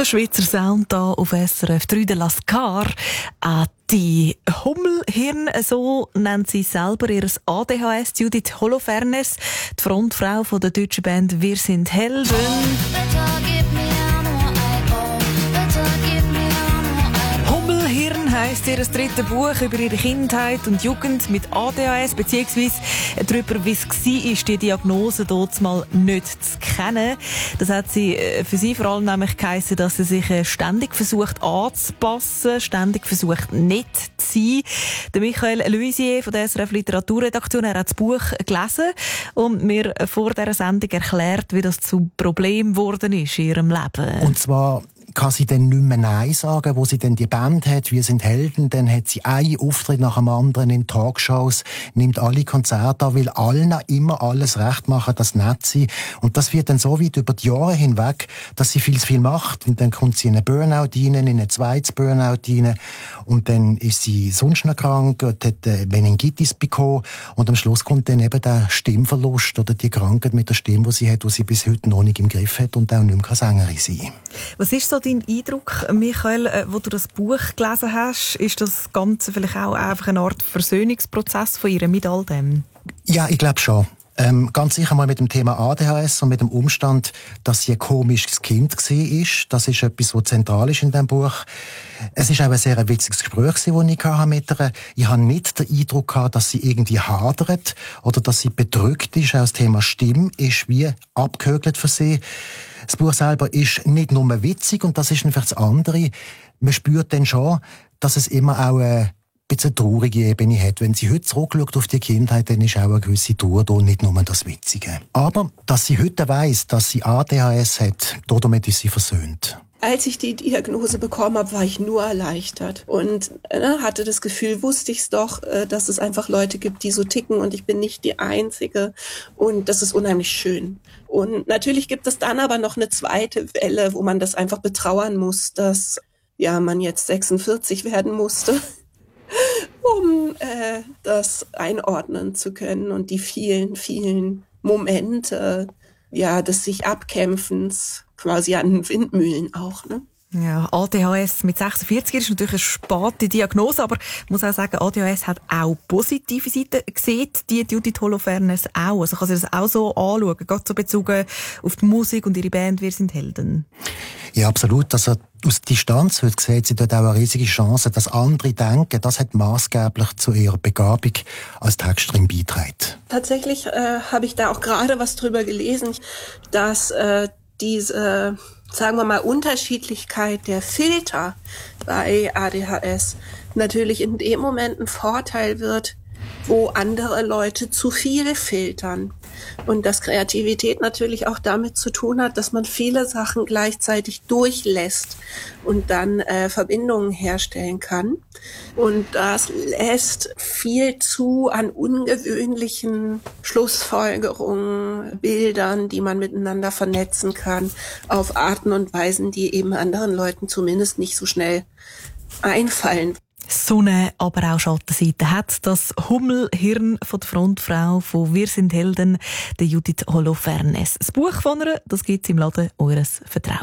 Der Schweizer Sound hier auf SRF 3 de Lascar. Die Hummelhirn, so nennt sie selber ihr ADHS, Judith Holofernes, die Frontfrau von der deutschen Band Wir sind Helden. Hummelhirn heisst ihr drittes Buch über ihre Kindheit und Jugend mit ADHS, beziehungsweise darüber, wie es war, die Diagnose dort mal nicht zu kennen. Das hat sie für sie vor allem nämlich geheissen, dass sie sich ständig versucht anzupassen, ständig versucht nicht zu sein. Der Michael Luisier von der SRF Literaturredaktion, er hat das Buch gelesen und mir vor dieser Sendung erklärt, wie das zum Problem geworden ist in ihrem Leben. Und zwar kann sie dann nicht mehr Nein sagen, wo sie dann die Band hat, Wir sind Helden, dann hat sie einen Auftritt nach dem anderen in Talkshows, nimmt alle Konzerte an, will allen immer alles recht machen, das nicht sie. Und das wird dann so weit über die Jahre hinweg, dass sie viel zu viel macht. Und dann kommt sie in einen Burnout rein, in ein zweites Burnout rein. Und dann ist sie sonst noch krank, hat Meningitis bekommen. Und am Schluss kommt dann eben der Stimmverlust oder die Krankheit mit der Stimme, die sie hat, die sie bis heute noch nicht im Griff hat und auch nicht mehr Sängerin sein kann. Was ist so dein Eindruck, Michael, wo du das Buch gelesen hast? Ist das Ganze vielleicht auch einfach eine Art Versöhnungsprozess von ihr mit all dem? Ja, ich glaube schon. Ganz sicher mal mit dem Thema ADHS und mit dem Umstand, dass sie ein komisches Kind war. Das ist etwas, was zentral ist in diesem Buch. Es ist auch ein sehr witziges Gespräch, das ich mit ihr hatte. Ich habe nicht den Eindruck gehabt, dass sie irgendwie hadert oder dass sie bedrückt ist. Auch das Thema Stimme ist wie abgehökelt für sie. Das Buch selber ist nicht nur witzig und das ist einfach das andere. Man spürt dann schon, dass es immer auch ein bisschen eine traurige Ebene hat. Wenn sie heute zurückschaut auf die Kindheit, dann ist auch eine gewisse Trauer da, nicht nur das Witzige. Aber, dass sie heute weiss, dass sie ADHS hat, damit ist sie versöhnt. Als ich die Diagnose bekommen habe, war ich nur erleichtert und hatte das Gefühl, wusste ich es doch, dass es einfach Leute gibt, die so ticken und ich bin nicht die Einzige und das ist unheimlich schön. Und natürlich gibt es dann aber noch eine zweite Welle, wo man das einfach betrauern muss, dass man jetzt 46 werden musste, um das einordnen zu können und die vielen, vielen Momente des sich Abkämpfens quasi an Windmühlen auch, ne? Ja, ADHS mit 46 ist natürlich eine späte Diagnose, aber ich muss auch sagen, ADHS hat auch positive Seiten, sieht die Judith Holofernes auch. Also kann sie das auch so anschauen, gerade so bezogen auf die Musik und ihre Band Wir sind Helden. Ja, absolut. Also aus Distanz heute sieht sie dort auch eine riesige Chance, dass andere denken, das hat maßgeblich zu ihrer Begabung als Texterin beiträgt. Tatsächlich habe ich da auch gerade was drüber gelesen, dass diese, sagen wir mal, Unterschiedlichkeit der Filter bei ADHS natürlich in dem Moment ein Vorteil wird, wo andere Leute zu viel filtern. Und dass Kreativität natürlich auch damit zu tun hat, dass man viele Sachen gleichzeitig durchlässt und dann Verbindungen herstellen kann. Und das lässt viel zu an ungewöhnlichen Schlussfolgerungen, Bildern, die man miteinander vernetzen kann, auf Arten und Weisen, die eben anderen Leuten zumindest nicht so schnell einfallen. Sonne, aber auch Schattenseiten hat das Hummelhirn von der Frontfrau von Wir sind Helden, der Judith Holofernes. Das Buch von ihr, das gibt's im Laden eures Vertrauens.